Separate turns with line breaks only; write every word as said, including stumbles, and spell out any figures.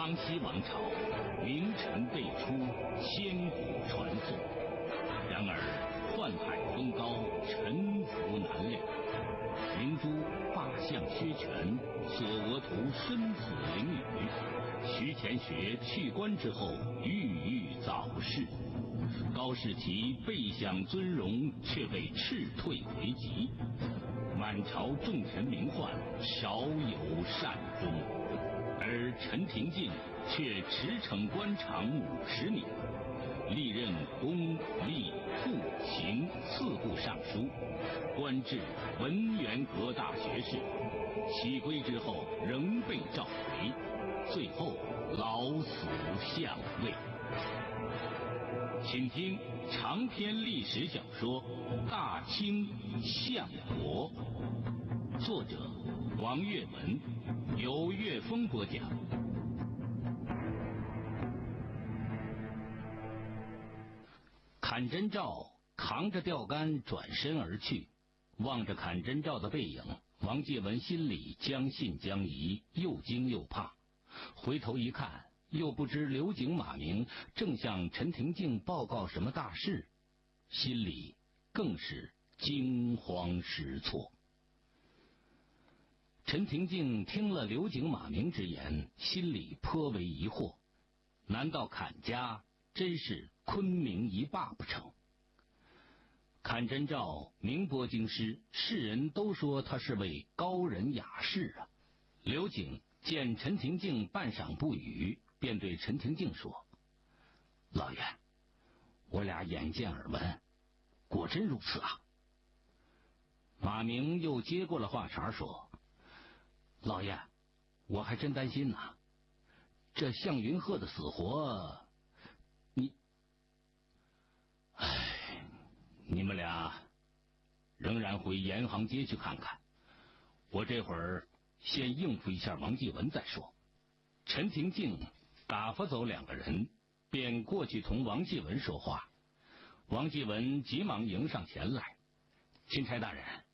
康熙王朝，名臣辈出，千古传颂。然而宦海风高，沉浮难料。明珠罢相削权，索额图身子囹圄。徐乾学去官之后，郁郁早逝。高士奇备享尊荣，却被斥退回籍。满朝重臣名宦，少有善终。而陈廷敬却驰骋官场五十年，历任公、吏、户、刑四部尚书，官至文渊阁大学士。起归之后，仍被召回，最后老死相位。请听长篇历史小说《大清相国》，作者王岳文，由岳峰播讲。坎真照扛着钓竿转身而去，望着坎真照的背影，王继文心里将信将疑，又惊又怕。回头一看，又不知刘景马明正向陈廷敬报告什么大事，心里更是惊慌失措。陈廷敬听了刘景马明之言，心里颇为疑惑，难道坎家真是昆明一霸不成？坎真照名播京师，世人都说他是位高人雅士啊。刘景见陈廷敬半晌不语，便对陈廷敬说：“老爷，我俩眼见耳闻，果真如此啊？”马明又接过了话茬说：“老爷，我还真担心呢。这向云鹤的死活，你……唉，你们俩仍然回沿航街去看看，我这会儿先应付一下王继文再说。”陈廷敬打发走两个人，便过去同王继文说话。王继文急忙迎上前来：“钦差大人，